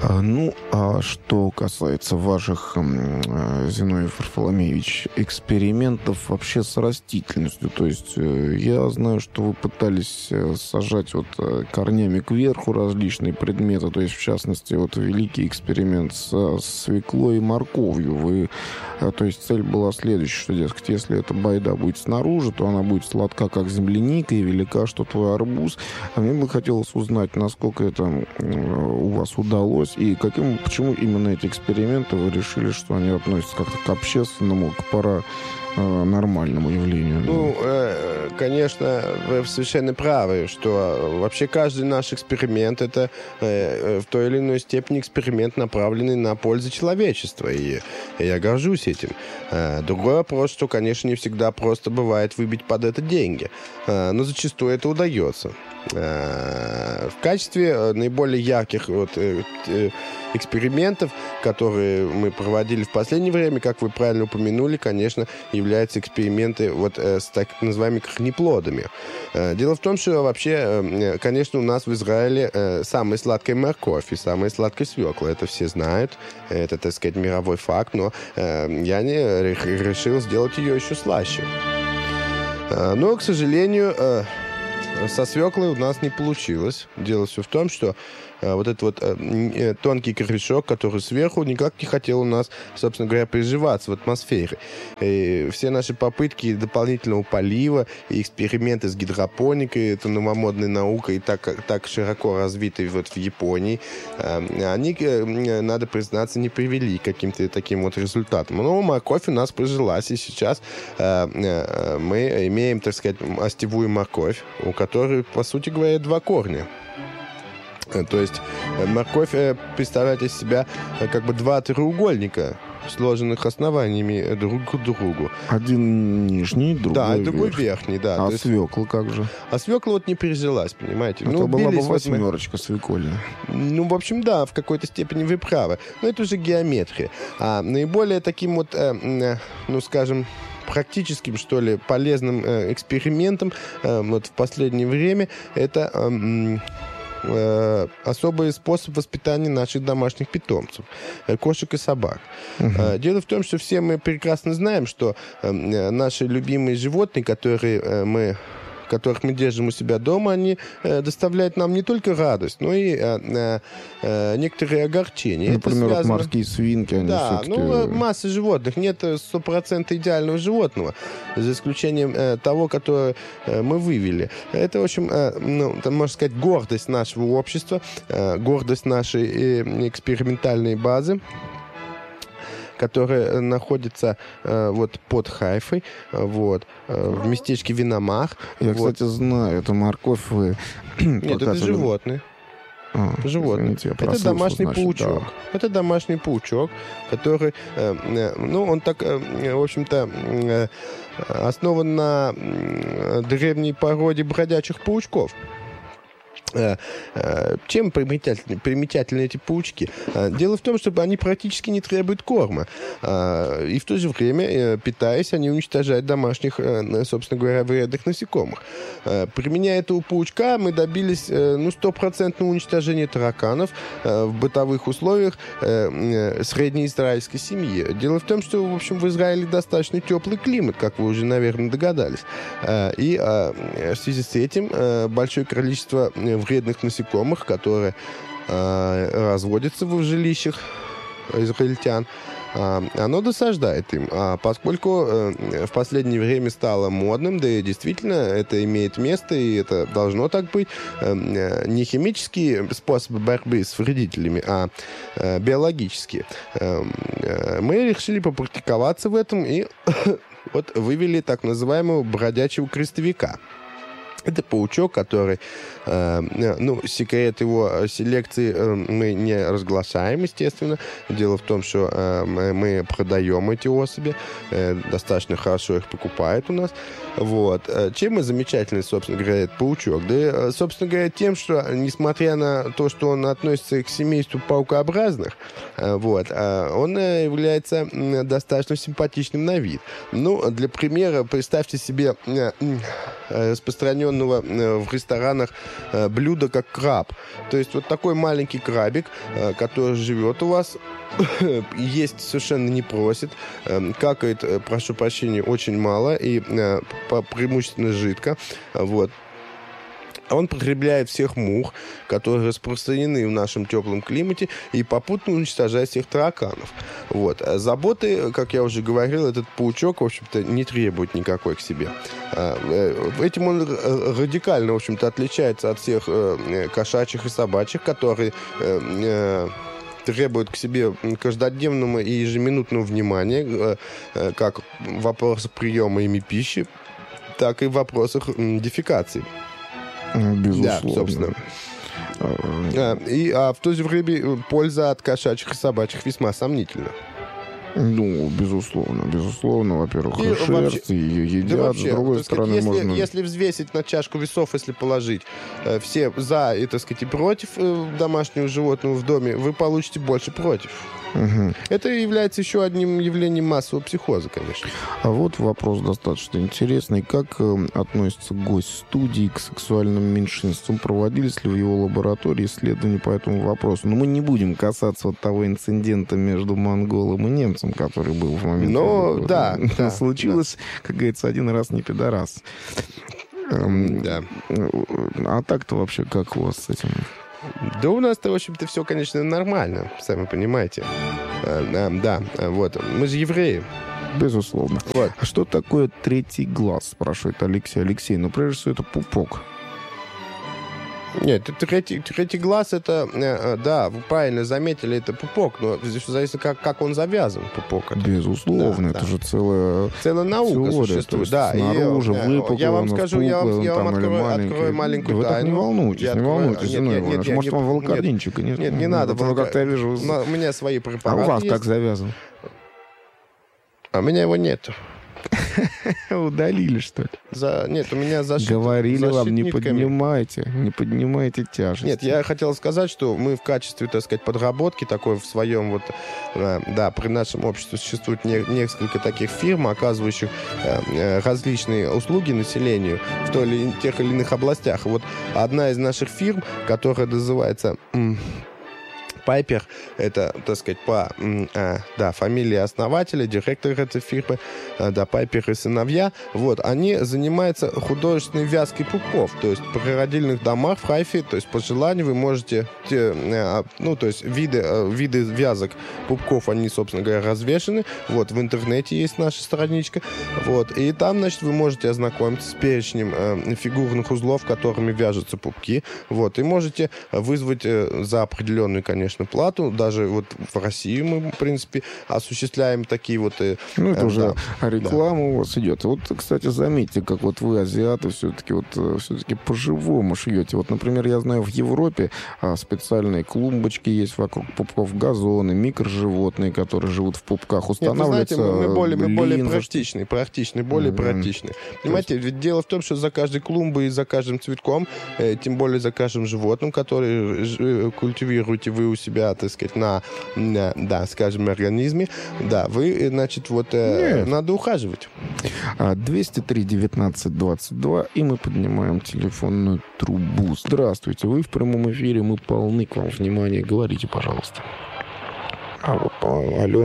А что касается ваших, Зиновий Варфоломеевич, экспериментов вообще с растительностью, то есть я знаю, что вы пытались сажать корнями кверху различные предметы, то есть в частности великий эксперимент с свеклой и морковью. То есть цель была следующая, что, дескать, если эта байда будет снаружи, то она будет сладка, как земляника, и велика, что твой арбуз. А мне бы хотелось узнать, насколько это у вас удалось, и почему именно эти эксперименты вы решили, что они относятся как-то к общественному, к нормальному явлению? Конечно, вы совершенно правы, что вообще каждый наш эксперимент — это в той или иной степени эксперимент, направленный на пользу человечества, и я горжусь этим. Другой вопрос, что, конечно, не всегда просто бывает выбить под это деньги, но зачастую это удается. В качестве наиболее ярких экспериментов, которые мы проводили в последнее время, как вы правильно упомянули, конечно, являются эксперименты с так называемыми корнеплодами. Дело в том, что вообще, конечно, у нас в Израиле самая сладкая морковь и самая сладкая свекла. Это все знают, это, так сказать, мировой факт, но я решил сделать ее еще слаще. Но, к сожалению, со свеклой у нас не получилось. Дело все в том, что этот тонкий корешок, который сверху, никак не хотел у нас, собственно говоря, приживаться в атмосфере. И все наши попытки дополнительного полива и эксперименты с гидропоникой, это новомодная наука и так широко развитой в Японии, они, надо признаться, не привели к каким-то таким результатам. Но морковь у нас прижилась, и сейчас мы имеем, так сказать, остевую морковь, у которой, по сути говоря, два корня. То есть морковь представляет из себя как бы два треугольника, сложенных основаниями друг к другу. Один нижний, другой верхний, да. А свекла как же? А свекла не прижилась, понимаете. Это была бы восьмерочка свекольная. В общем, да, в какой-то степени вы правы. Но это уже геометрия. А наиболее таким скажем, практическим, что ли, полезным экспериментом в последнее время это особый способ воспитания наших домашних питомцев, кошек и собак. Дело в том, что все мы прекрасно знаем, что наши любимые животные, которых мы держим у себя дома, они доставляют нам не только радость, но и некоторые огорчения. Например, морские свинки, они все-таки... масса животных. Нет 100% идеального животного, за исключением того, которое мы вывели. Это, в общем, можно сказать, гордость нашего общества, гордость нашей экспериментальной базы, которая находится под Хайфой, в местечке Виномах. Я, кстати, знаю, это морковь. Нет, это животные. Животные. Извините, это домашний паучок. Да. Это домашний паучок, который, он так, в общем-то, основан на древней породе бродячих паучков. Чем примечательны эти паучки? Дело в том, что они практически не требуют корма. И в то же время, питаясь, они уничтожают домашних, собственно говоря, вредных насекомых. Применяя этого паучка, мы добились 100% уничтожения тараканов в бытовых условиях средней израильской семьи. Дело в том, что, в общем, в Израиле достаточно теплый климат, как вы уже, наверное, догадались. И в связи с этим большое количество вредных насекомых, которые разводятся в жилищах израильтян, оно досаждает им. Поскольку в последнее время стало модным, да и действительно это имеет место, и это должно так быть, не химические способы борьбы с вредителями, а биологические. Мы решили попрактиковаться в этом и вывели так называемого бродячего крестовика. Это паучок, который, секрет его селекции мы не разглашаем, естественно. Дело в том, что мы продаем эти особи, достаточно хорошо их покупают у нас. Чем и замечательный, собственно говоря, этот паучок? Да, собственно говоря, тем, что, несмотря на то, что он относится к семейству паукообразных, он является достаточно симпатичным на вид. Для примера, представьте себе распространенное распространенного в ресторанах блюда, как краб. То есть вот такой маленький крабик, который живет у вас, есть совершенно не просит, какает, прошу прощения, очень мало и преимущественно жидко. Вот. Он потребляет всех мух, которые распространены в нашем теплом климате, и попутно уничтожает всех тараканов. Вот. Заботы, как я уже говорил, этот паучок, в общем-то, не требует никакой к себе. Этим он радикально, в общем-то, отличается от всех кошачьих и собачьих, которые требуют к себе каждодневного и ежеминутного внимания, как в вопросах приема ими пищи, так и в вопросах дефекации. Безусловно. Да, собственно. А в то же время польза от кошачьих и собачьих весьма сомнительна. Ну, безусловно, во-первых, и шерсть, вообще, ее едят, да вообще, с другой стороны, можно... Если взвесить на чашку весов, если положить все за и, так сказать, и против домашнего животного в доме, вы получите больше против. Угу. Это является еще одним явлением массового психоза, конечно. А вот вопрос достаточно интересный. Как относится гость студии к сексуальным меньшинствам? Проводились ли в его лаборатории исследования по этому вопросу? Но мы не будем касаться вот того инцидента между монголом и немцем, который был в момент... Но, да. Случилось, как говорится, один раз не пидорас. Да. А так-то вообще как у вас с этим? Да у нас-то, в общем-то, все, конечно, нормально, сами понимаете. Да, вот. Мы же евреи. Безусловно. Вот. А что такое третий глаз, спрашивает Алексей. Алексей, ну, прежде всего, это пупок. Нет, третий глаз, это, да, вы правильно заметили, это пупок, но здесь зависит, как он завязан, пупок. Безусловно, это же целая наука теория, существует. Да, снаружи выпукло, я вам скажу, я вам открою маленькую вы тайну. Не волнуйтесь, может, вам волокординчика? Нет, не надо. Как-то я вижу... У меня свои препараты. А у вас как завязан? А у меня его нету. Удалили, что ли? Нет, у меня зашит. Говорили вам, не поднимайте тяжесть. Нет, я хотел сказать, что мы в качестве, так сказать, подработки такой в своем вот, да, при нашем обществе существует несколько таких фирм, оказывающих различные услуги населению в тех или иных областях. Вот одна из наших фирм, которая называется... Пайпер, это, так сказать, фамилия основателя, директор этой фирмы, Пайпер и сыновья, вот, они занимаются художественной вязкой пупков, то есть при родильных домах в Хайфе, то есть по желанию вы можете, то есть виды вязок пупков, они, собственно говоря, развешаны, вот, в интернете есть наша страничка, вот, и там, значит, вы можете ознакомиться с перечнем фигурных узлов, которыми вяжутся пупки, вот, и можете вызвать за определенную, конечно, плату. Даже вот в России мы, в принципе, осуществляем такие вот... это уже реклама у вас идет. Вот, кстати, заметьте, как вот вы, азиаты, все-таки по-живому шьете. Вот, например, я знаю, в Европе специальные клумбочки есть вокруг пупков, газоны, микроживотные, которые живут в пупках, устанавливаются... Нет, вы знаете, мы более практичны, более практичны. Понимаете, ведь дело в том, что за каждой клумбой и за каждым цветком, тем более за каждым животным, который культивируете вы у себя, так сказать, на скажем, организме, да, вы, значит, вот надо ухаживать. 203-19-22, и мы поднимаем телефонную трубу. Здравствуйте, вы в прямом эфире, мы полны к вам внимания. Говорите, пожалуйста. Алло.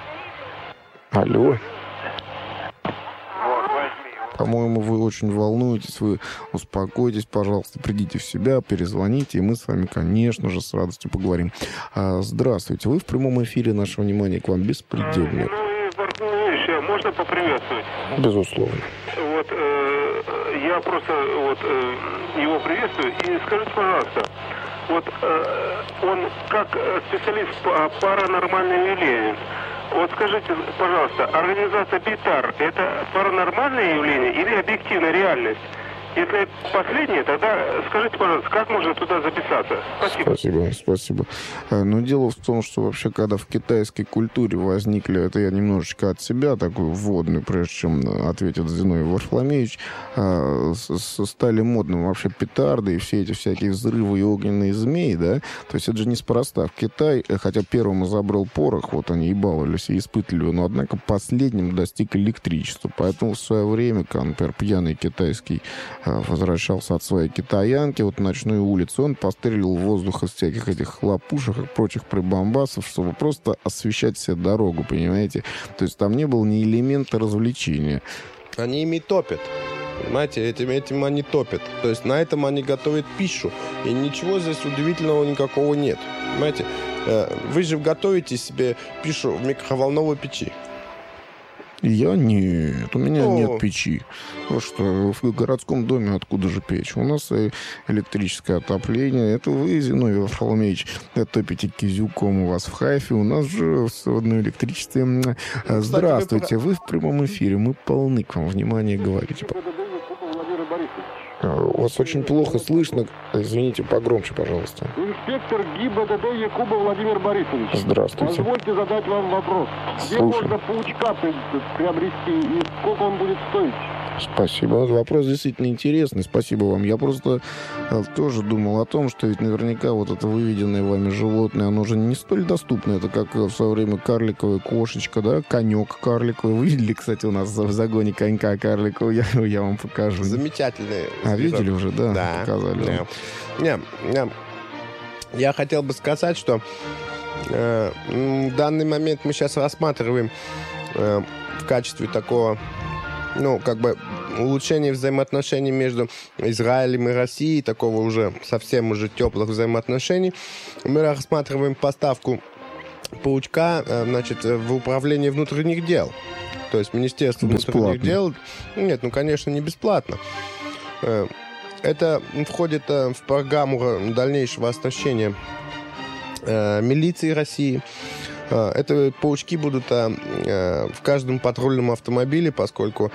По-моему, вы очень волнуетесь, вы успокойтесь, пожалуйста, придите в себя, перезвоните, и мы с вами, конечно же, с радостью поговорим. Здравствуйте, вы в прямом эфире, наше внимание к вам беспредельное. Можно поприветствовать? Безусловно. Вот, я просто его приветствую, и скажите, пожалуйста, вот он как специалист по паранормальным явлениям, вот скажите, пожалуйста, организация БИТАР – это паранормальное явление или объективная реальность? Если последнее, тогда скажите, пожалуйста, как можно туда записаться? Спасибо. Но дело в том, что вообще, когда в китайской культуре возникли, это я немножечко от себя такую вводную, прежде чем ответит Зиновий Варфоломеевич, стали модным вообще петарды и все эти всякие взрывы и огненные змеи, да? То есть это же неспроста. В Китай, хотя первым изобрел порох, вот они и баловались, и испытывали его, но, однако, последним достиг электричества. Поэтому в свое время, например, пьяный китайский возвращался от своей китаянки, вот ночную улицу, он пострелил в воздух из всяких этих хлопушек и прочих прибамбасов, чтобы просто освещать себе дорогу, понимаете? То есть там не было ни элемента развлечения. Они ими топят. Понимаете, этим они топят. То есть на этом они готовят пищу. И ничего здесь удивительного никакого нет. Понимаете, вы же готовите себе пищу в микроволновой печи. Я нет, у меня нет печи. Вот что, в городском доме откуда же печь? У нас электрическое отопление. Это вы, Зиновий Варфоломеевич, топите кизюком у вас в Хайфе. У нас же в одно электричестве. Здравствуйте, вы в прямом эфире. Мы полны к вам внимания, говорите. Вас очень плохо слышно. Извините, погромче, пожалуйста. Инспектор ГИБДД Якуба Владимир Борисович. Здравствуйте. Позвольте задать вам вопрос. Где можно паучка приобрести и сколько он будет стоить? Спасибо. Вопрос действительно интересный. Спасибо вам. Я просто тоже думал о том, что ведь наверняка вот это выведенное вами животное, оно же не столь доступно. Это как в свое время карликовая кошечка, да, конек карликовый. Вы видели, кстати, у нас в загоне конька карликового? Я вам покажу. Замечательные. Видели уже, да? Да. Показали. Я хотел бы сказать, что в данный момент мы сейчас рассматриваем в качестве такого, улучшения взаимоотношений между Израилем и Россией, такого уже совсем уже теплых взаимоотношений. Мы рассматриваем поставку паучка, в управление внутренних дел. То есть Министерство внутренних дел... Нет, конечно, не бесплатно. Это входит в программу дальнейшего оснащения милиции России. Это паучки будут в каждом патрульном автомобиле, поскольку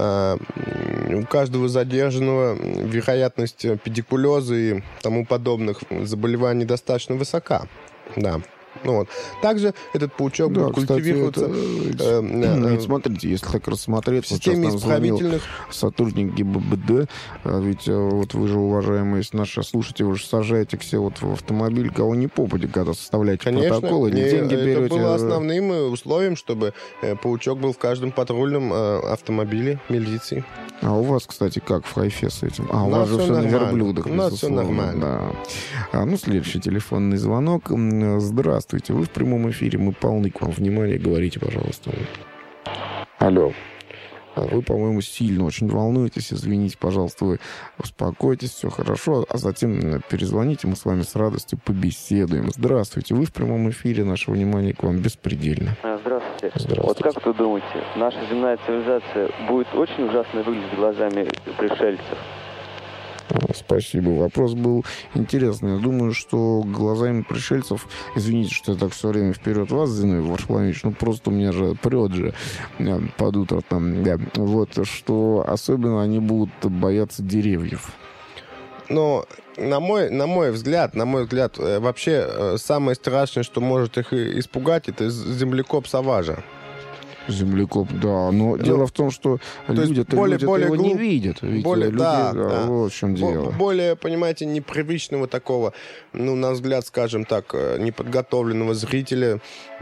у каждого задержанного вероятность педикулеза и тому подобных заболеваний достаточно высока. Да. Также этот паучок будет культивироваться... Ведь смотрите, если так рассмотреть, в системе исправительных... сотрудник ГИБДД, ведь вот вы же, уважаемые наши слушатели, вы же сажаете к себе в автомобиль, кого не попадя, когда составляете протоколы, деньги берете. Это было основным условием, чтобы паучок был в каждом патрульном автомобиле милиции. А у вас, кстати, как в Хайфе с этим? У вас же все на верблюдах. У нас все нормально. Да. Следующий телефонный звонок. Здравствуйте, вы в прямом эфире, мы полны к вам внимания, говорите, пожалуйста. Алло. Вы, по-моему, сильно очень волнуетесь, извините, пожалуйста, вы успокойтесь, все хорошо, а затем перезвоните, мы с вами с радостью побеседуем. Здравствуйте, вы в прямом эфире, наше внимание к вам беспредельно. Здравствуйте. Вот как вы думаете, наша земная цивилизация будет очень ужасно выглядеть глазами пришельцев? Спасибо. Вопрос был интересный. Я думаю, что глазами пришельцев, извините, что я так все время вперед вас, Зиновий Варфоломеевич, просто у меня же прет же под утро там, что особенно они будут бояться деревьев. Но на мой взгляд, вообще самое страшное, что может их испугать, это землекоп Саважа. Землекоп, да. Но дело в том, что люди-то его не видят. Ведь вот в чем дело. Более, понимаете, непривычного такого, на взгляд, скажем так, неподготовленного зрителя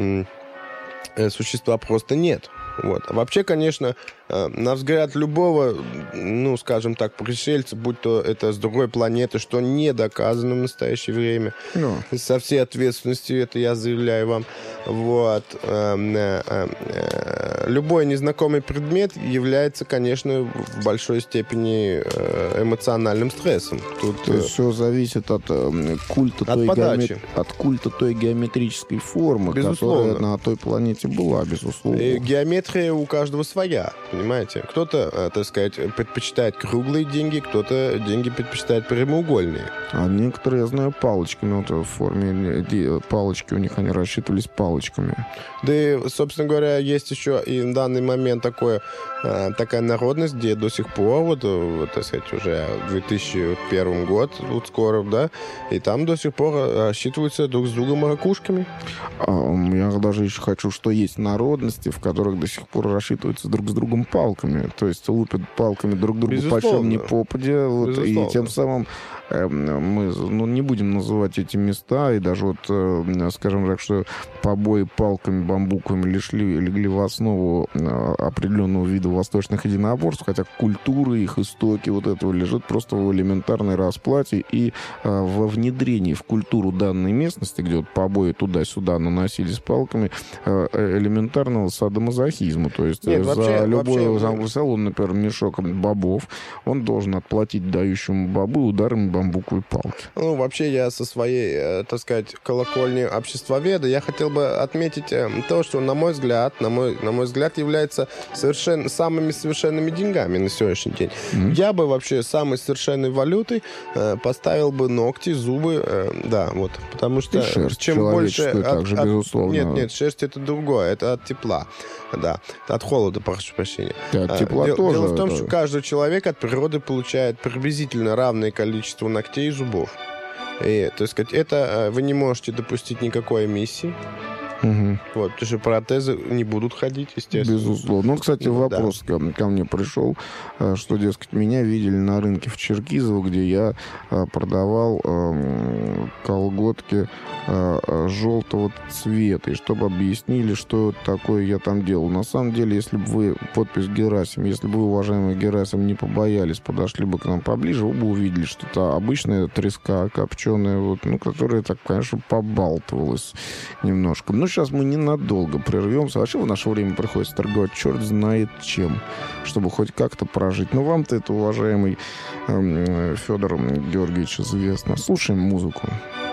существа просто нет. А вообще, конечно, на взгляд любого, скажем так, пришельца, будь то это с другой планеты, что не доказано в настоящее время, со всей ответственностью это я заявляю вам, любой незнакомый предмет является, конечно, в большой степени эмоциональным стрессом. Тут все зависит от культа той геометрической формы, безусловно, которая на той планете была, безусловно. И геометрия у каждого своя. Понимаете? Кто-то, так сказать, предпочитает круглые деньги, кто-то деньги предпочитает прямоугольные. А некоторые, я знаю, палочками, в форме палочки у них, они рассчитывались палочками. Да и, собственно говоря, есть еще и в данный момент такая народность, где до сих пор, так сказать, уже 2001 год, скоро, да, и там до сих пор рассчитываются друг с другом ракушками. Я даже еще хочу, что есть народности, в которых до сих пор рассчитываются друг с другом палками. То есть лупят палками друг другу почем ни попадя. И тем самым мы не будем называть эти места. И даже скажем так, что побои палками бамбуковыми легли в основу определенного вида восточных единоборств, хотя культура, их истоки вот этого лежит просто в элементарной расплате и во внедрении в культуру данной местности, где вот побои туда-сюда наносились палками, элементарного садомазохизма. То есть за любой салон, например, мешок бобов, он должен отплатить дающему бобы ударами бамбуковой палки. Ну, вообще, я со своей, так сказать, колокольни обществоведа, я хотел бы отметить то, что, на мой взгляд, является самыми совершенными деньгами на сегодняшний день. Я бы вообще самой совершенной валютой поставил бы ногти, зубы, да, вот, потому что шерсть, чем больше... безусловно. Нет, шерсть это другое, это от тепла, да, от холода, прошу прощения. От тепла тоже. Дело в том, что каждый человек от природы получает приблизительно равное количество ногтей и зубов. И, так сказать, это вы не можете допустить никакой эмиссии. Угу. Вот, потому что протезы не будут ходить, естественно. Безусловно. Ну, кстати, вопрос ко мне пришел, что, дескать, меня видели на рынке в Черкизово, где я продавал колготки желтого цвета, и чтобы объяснили, что такое я там делал. На самом деле, если бы вы, подпись Герасим, если бы вы, уважаемый Герасим, не побоялись, подошли бы к нам поближе, вы бы увидели, что это обычная треска копченая, вот, ну, которая так, конечно, побалтывалась немножко. Ну, сейчас мы ненадолго прервемся. Вообще в наше время приходится торговать черт знает чем, чтобы хоть как-то прожить. Но вам-то это, уважаемый Федор Георгиевич, известно. Слушаем музыку.